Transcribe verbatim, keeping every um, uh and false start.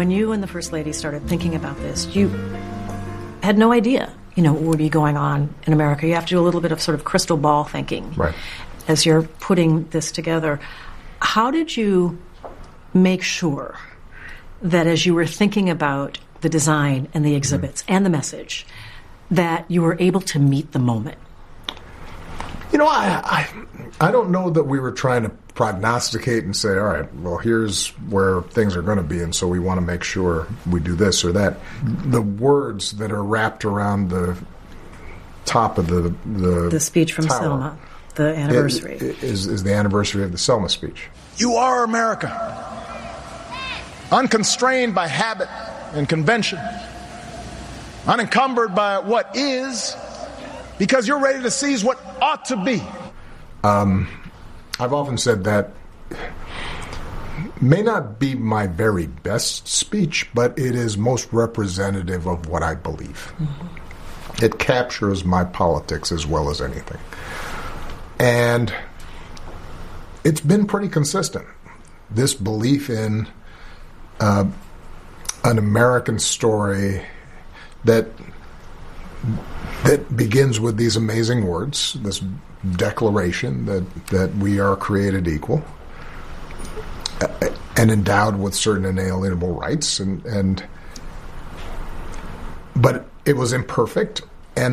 when you and the First Lady started thinking about this, you had no idea, you know, what would be going on in America. You have to do a little bit of sort of crystal ball thinking right. as you're putting this together. How did you make sure that as you were thinking about the design and the exhibits mm-hmm. and the message, that you were able to meet the moment? You know, I, I I don't know that we were trying to prognosticate and say, all right, well, here's where things are going to be, and so we want to make sure we do this or that. The words that are wrapped around the top of the the, the speech from tower, Selma, the anniversary, is, is the anniversary of the Selma speech. You are America, unconstrained by habit and convention, unencumbered by what is, because you're ready to seize what ought to be. Um, I've often said that may not be my very best speech, but it is most representative of what I believe. Mm-hmm. It captures my politics as well as anything. And it's been pretty consistent. This belief in uh, an American story that that begins with these amazing words, this declaration that, that we are created equal uh, and endowed with certain inalienable rights, and, and but it was imperfect.